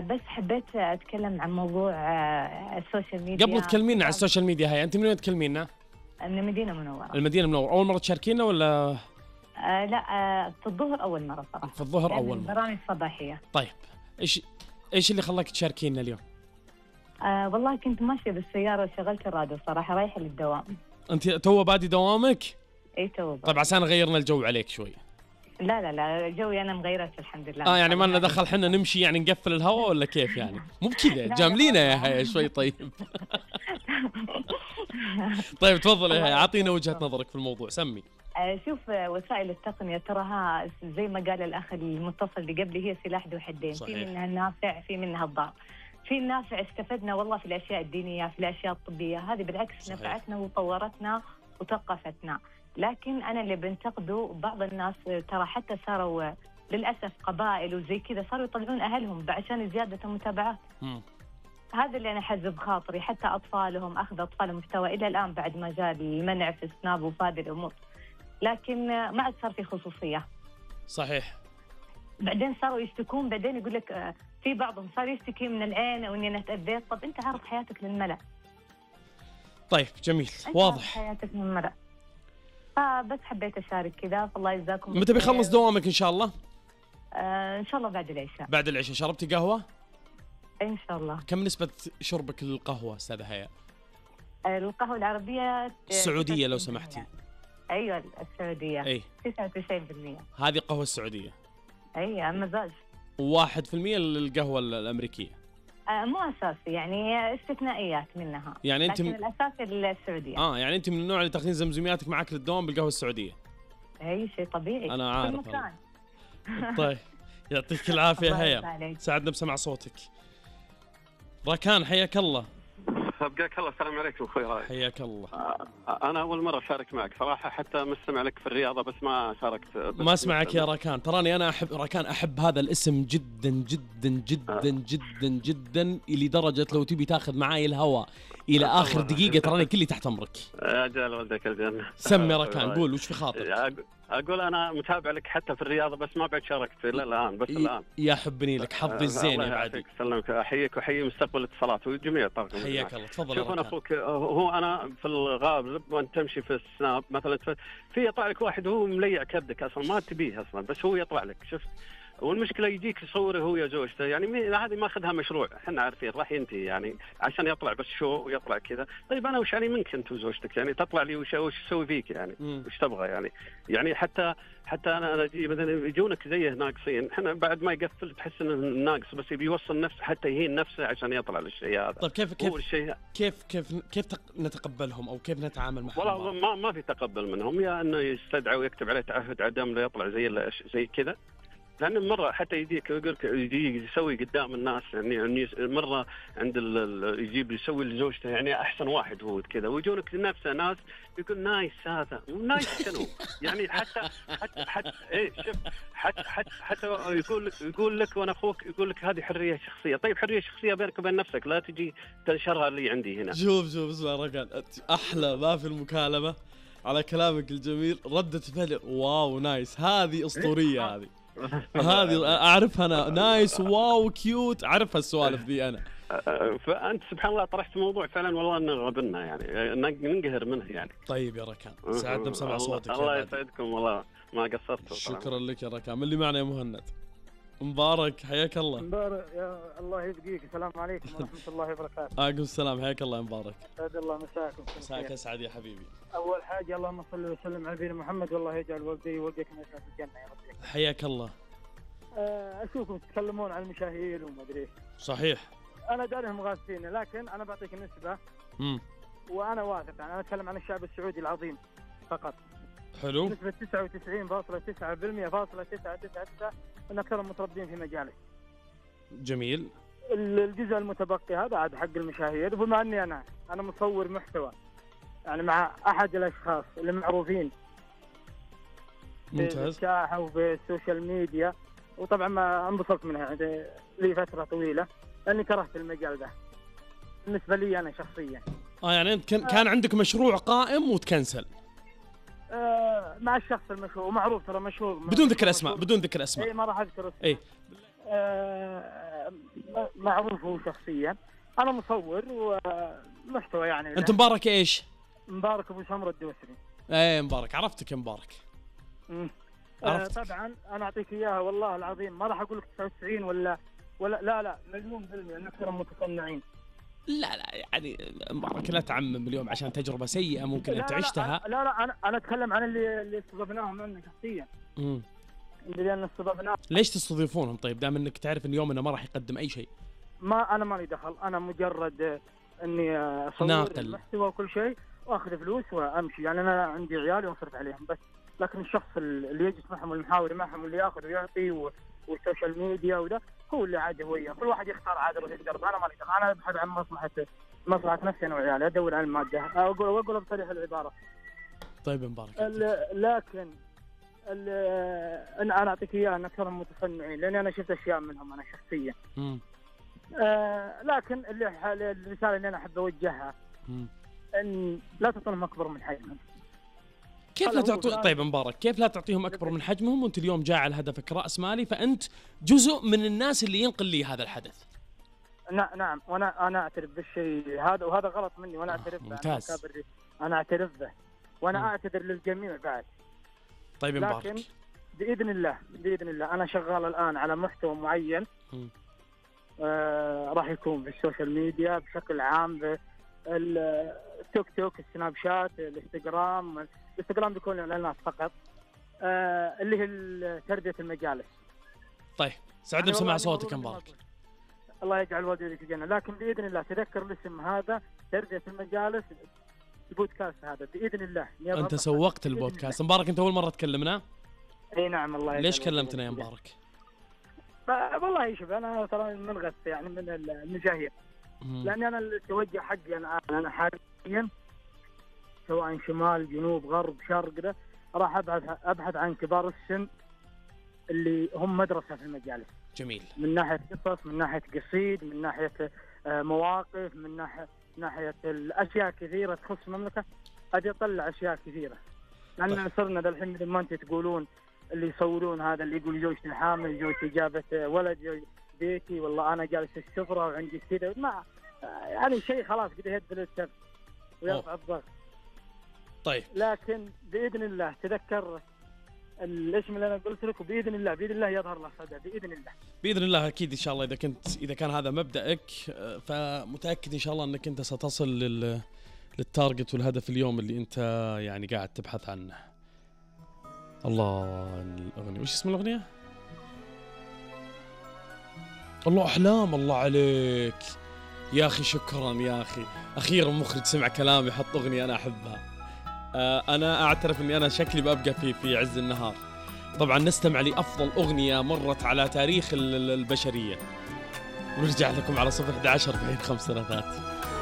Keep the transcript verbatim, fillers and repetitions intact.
بس حبيت أتكلم عن موضوع آه السوشيال ميديا. قبل تكلمينا عن السوشيال ميديا، هاي أنت من وين تكلمينا؟ من المدينة المنورة. المدينة المنورة، أول مرة تشاركينا ولا؟ آه لا آه في الظهر أول مرة صراحة. في الظهر أول مرة. برامج صباحية. طيب إيش إيش اللي خلاك تشاركينا اليوم؟ آه والله كنت ماشية بالسيارة وشغلت الراديو صراحة رايحة للدوام. أنت تو بادي دوامك؟ إيه تو. طيب عشان غيرنا الجو عليك شوي. لا لا لا جوي أنا مغيرت الحمد لله. آه يعني ما لنا دخل، حنا نمشي يعني نقفل الهواء ولا كيف يعني؟ مو بكذا جاملينا يا هاي شوي. طيب طيب تفضلي هاي، أعطينا وجهة نظرك في الموضوع، سمي. آه شوف وسائل التقنية تراها زي ما قال الأخ المتصل اللي قبلي هي سلاح ذو حدين. في منها النافع في منها الضار. في النافع استفدنا والله في الأشياء الدينية، في الأشياء الطبية، هذه بالعكس صحيح. نفعتنا وطورتنا وثقفتنا. لكن أنا اللي بنتقده بعض الناس ترى حتى صاروا للأسف قبائل وزي كذا صاروا يطلعون أهلهم عشان زيادة المتابعات. هذا اللي أنا حزب خاطري، حتى أطفالهم أخذ أطفالهم محتوى إلى الآن بعد ما جاء المنع في السناب وفاد الأمور، لكن ما عاد صار في خصوصية. صحيح. بعدين صاروا يشتكون، بعدين يقول لك في بعضهم صار يشتكي من العين أو إني أنا تأذيت. طب أنت عارف حياتك للملأ. طيب جميل أنت واضح. حياتك للملأ. فبس حبيت أشارك كذا، فالله يجزاكم. متى بيخلص دوامك إن شاء الله؟ آه إن شاء الله بعد العشاء. بعد العشاء. شربتي قهوة؟ إن شاء الله. كم نسبة شربك للقهوة أستاذة هيا؟ آه القهوة العربية السعودية لو سمحتي. أيوة السعودية. أي تسعة وتسعين بالمئة. هذه قهوة السعودية. أي مزاج. وواحد في المية للقهوة الأمريكية. آه مو أساسي يعني استثنائيات منها. يعني أنت لكن م... الأساس السعودية. آه يعني أنت من النوع اللي تاخذين زمزمياتك معك للدوام بالقهوة السعودية. أي شيء طبيعي. أنا عارف. طيب يعطيك العافية هيا، سعدنا بسمع صوتك. راكان حياك الله. حياك الله. السلام عليكم اخوي رايد. حياك الله. انا اول مره اشارك معك صراحه، حتى مستمع لك في الرياضه بس ما شاركت. ما اسمعك يا راكان، تراني انا احب راكان، احب هذا الاسم جدا جدا جدا جدا جدا لدرجه لو تبي تاخذ معاي الهواء الى اخر دقيقه تراني كلي تحت امرك. يا جل ولدك الجنه. سمي راكان، قول وش في خاطرك. اقول انا متابع لك حتى في الرياضه بس ما بعد شاركت الا الان بس الان. يا حبني لك حظي الزين يا بعدي. سلمك، احييك واحيي مستقبل الاتصالات وجميع الطاقم. حياك الله. تفضل. شوف انا اخوك، هو انا في الغالب وانت تمشي في السناب مثلا في يطلع لك واحد وهو مليع كبدك اصلا ما تبيه اصلا، بس هو يطلع لك شفت. والمشكله يجيك يصوره هو يا زوجته، يعني هذه ما اخذها مشروع، احنا عارفين راح ينتهي يعني عشان يطلع بس شو ويطلع كذا. طيب انا وش يعني منك انت وزوجتك يعني تطلع لي وش وش اسوي فيك يعني م. وش تبغى يعني يعني حتى حتى انا انا مثلا يجونك زيه ناقصين، احنا بعد ما يقفل تحس انه ناقص بس يبي يوصل نفسه حتى يهين نفسه عشان يطلع للشيء هذا. طيب كيف كيف الشيء كيف كيف كيف نتقبلهم او كيف نتعامل معهم؟ والله ما ما في تقبل منهم، يا انه يستدعي ويكتب عليه تعهد عدم لا يطلع زي زي كذا. لأن مرة حتى يجيك يقولك يجي يسوي قدام الناس يعني مرة عند يجيب يسوي لزوجته يعني أحسن واحد هو كذا، ويجونك لنفسه ناس يقول نايس هذا نايس شنو يعني حتى حتى حتى إيه شوف حتى حتى حتى يقول لك يقول لك وأنا أخوك يقول لك هذه حرية شخصية. طيب حرية شخصية بينك وبين نفسك، لا تجي تنشرها اللي عندي هنا. شوف شوف اسمع رجال، أحلى ما في المكالمة على كلامك الجميل ردة فعل واو نايس، هذه أسطورية هذه. هذه اعرفها انا، نايس واو كيوت، اعرف هالسوالف ذي انا. فانت سبحان الله طرحت موضوع فعلا والله انه غبنا يعني ننقهر منه يعني. طيب يا ركان سعدنا بسمع صوتك. الله يسعدكم والله ما قصرتوا. شكرا لك يا ركان. من اللي معنا يا مهند؟ مبارك حياك الله. مبارك يا الله يبقيك. السلام عليكم ورحمة الله وبركاته. عليكم السلام حياك الله يا مبارك. سعد الله مساكم. مساك اسعد يا حبيبي. أول حاجة اللهم صل وسلم على نبينا محمد والله يجعل والدي ووالديك من أهل الجنة يا رب. حياك الله. أشوفكم تتكلمون عن المشاهير وما أدري. صحيح. أنا دارهم غاسين لكن أنا بعطيك النسبة. امم. وأنا واثق يعني أنا أتكلم عن الشعب السعودي العظيم فقط. حلو. نسبة تسعة وتسعين فاصلة تسعة بالمئة فاصلة تسعة تسعة تسعة أن أكثرهم متربين في مجاله. جميل. الجزء المتبقي هذا عاد حق المشاهير، بما أني أنا أنا مصور محتوى يعني مع أحد الأشخاص اللي معروفين. ممتاز. في الساحة وفي السوشيال ميديا، وطبعا ما انبسطت منها لي فترة طويلة لأني كرهت المجال ده بالنسبة لي أنا شخصيا. آه يعني أنت كان, كان عندك مشروع قائم وتكنسل؟ آه مع الشخص المشهور ومعروف ترى مشهور بدون ذكر أسماء بدون ذكر أسماء. إيه ما راح أذكر اسمه. إيه. آه معروف هو شخصيا. انا مصور ومحتوى يعني. انت مبارك ايش؟ مبارك ابو سمره الدوسري. ايه مبارك، عرفتك يا مبارك. امم عرفتك. آه طبعا انا اعطيك اياها والله العظيم، ما راح اقول لك تسعة وتسعين ولا ولا لا لا مليون بالمئة، ان اكثر متصنعين. لا لا يعني مبارك لا تعمم اليوم عشان تجربه سيئه ممكن انت عشتها. لا لا, لا انا انا اتكلم عن اللي اللي استضفناهم انا شخصيا. امم اللي استضفناهم. ليش تستضيفونهم طيب دام انك تعرف ان يومنا ما راح يقدم اي شيء؟ ما انا مالي دخل، انا مجرد اني اصور ناقل المحتوى وكل شيء واخذ فلوس وامشي، يعني انا عندي عيالي واصرف عليهم بس. لكن الشخص اللي يجلس معهم والمحاور معهم واللي ياخذ ويعطي والسوشيال ميديا وده هو اللي عاد وياه، كل واحد يختار عاد اللي يقدر. انا مالي دخل، انا ابحث عن مصلحه مصلحه نفسي انا وعيالي، ادور على الماده، اقول واقول بصريح العباره. طيب مبارك. لكن انا اعطيك اياها ان اكثرهم متصنعين، لاني انا شفت اشياء منهم انا شخصيا. امم آه لكن اللي الرساله اللي انا احب اوجهها مم. ان لا تعطونهم اكبر من حجمهم. كيف لا تعطي طيب مبارك كيف لا تعطيهم اكبر من حجمهم وانت اليوم جاعل هدفك راس مالي، فانت جزء من الناس اللي ينقل لي هذا الحدث. نعم وانا انا اعترف بالشيء هذا، وهذا غلط مني وانا اعترف به. ممتاز. انا اعترف به وانا م. اعتذر للجميع بعد. طيب مبارك. لكن باذن الله باذن الله انا شغال الان على محتوى معين آه راح يكون في السوشيال ميديا بشكل عام، التيك توك، السناب شات، الانستغرام. الانستغرام بيكون للناس فقط، آه اللي هي تربيه المجالس. طيب سعدنا يعني بسماع صوتك يا مبارك. الله يجعل والديك في الجنه. لكن باذن الله تذكر الاسم هذا، تربيه المجالس، البودكاست هذا باذن الله. انت سوقت البودكاست مبارك، انت اول مره تكلمنا. اي نعم الله يجعل. ليش كلمتنا يا مبارك؟ والله يشوف انا ترى منغث يعني من المشاهير، لاني انا التوجه حقي انا انا حاليا سواء شمال جنوب غرب شرق ده راح ابحث ابحث عن كبار السن اللي هم مدرسه في المجالس. جميل. من ناحيه قصص، من ناحيه قصيد، من ناحيه مواقف، من ناحيه ناحيه الاشياء كثيره تخص المملكه. ابي اطلع اشياء كثيره، لان طيب. صرنا الحين مثل ما انتم تقولون اللي يصورون هذا اللي يقول زوجتي حامل، زوجتي جابت ولد، بيتي والله انا جالس في السفره وعندي كذا، ما يعني شيء خلاص كذا يهد للسب ويرفع الضغط. طيب لكن باذن الله تذكر الاسم اللي انا قلت لك، وباذن الله باذن الله يظهر له صدى باذن الله. باذن الله اكيد ان شاء الله. اذا كنت اذا كان هذا مبدأك فمتاكد ان شاء الله انك انت ستصل لل للتارجت والهدف اليوم اللي انت يعني قاعد تبحث عنه. الله الاغنيه وش اسم الاغنيه؟ الله احلام. الله عليك يا اخي، شكرا يا اخي، اخيرا مخرج سمع كلامي حط اغنيه انا احبها. آه انا اعترف اني انا شكلي ببقى في في عز النهار. طبعا نستمع لافضل اغنيه مرت على تاريخ البشريه، ونرجع لكم على صفر أحد عشر بعيد خمس سنوات.